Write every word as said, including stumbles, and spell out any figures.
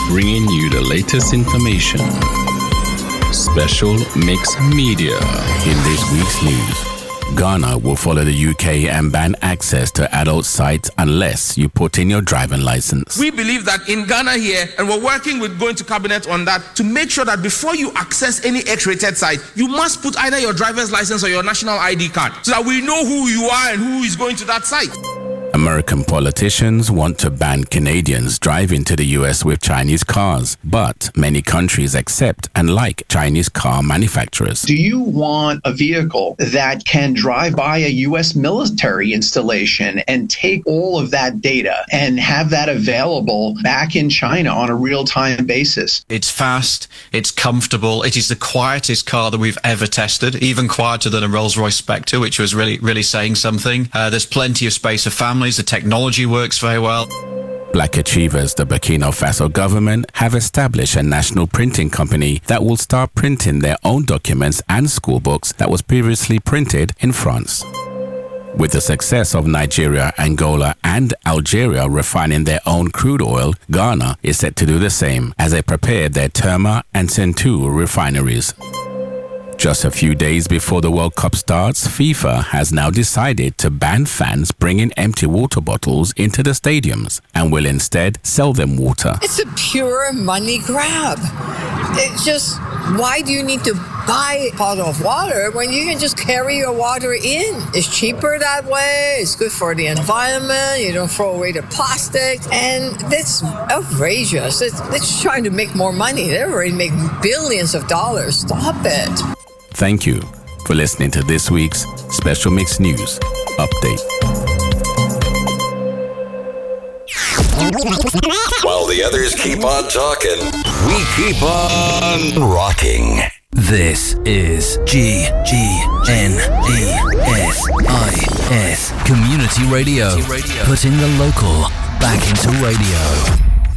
bringing you the latest information. Special Mix Media. In this week's news, Ghana will follow the U K and ban access to adult sites unless you put in your driving license. We believe that in Ghana here, and we're working with going to cabinet on that, to make sure that before you access any X-rated site, you must put either your driver's license or your national I D card so that we know who you are and who is going to that site. American politicians want to ban Canadians driving to the U S with Chinese cars, but many countries accept and like Chinese car manufacturers. Do you want a vehicle that can drive by a U S military installation and take all of that data and have that available back in China on a real-time basis? It's fast, it's comfortable, it is the quietest car that we've ever tested, even quieter than a Rolls-Royce Spectre, which was really, really saying something. Uh, there's plenty of space for families. The technology works very well. Black Achievers, the Burkina Faso government, have established a national printing company that will start printing their own documents and school books that was previously printed in France. With the success of Nigeria, Angola, and Algeria refining their own crude oil, Ghana is set to do the same as they prepare their Terma and Sentu refineries. Just a few days before the World Cup starts, FIFA has now decided to ban fans bringing empty water bottles into the stadiums and will instead sell them water. It's a pure money grab. It's just, why do you need to buy a bottle of water when you can just carry your water in? It's cheaper that way. It's good for the environment. You don't throw away the plastic. And that's outrageous. It's, it's trying to make more money. They already make billions of dollars. Stop it. Thank you for listening to this week's Special Mix News Update. While the others keep on talking, we keep on rocking. This is G G N E S I S Community Radio, putting the local back into radio.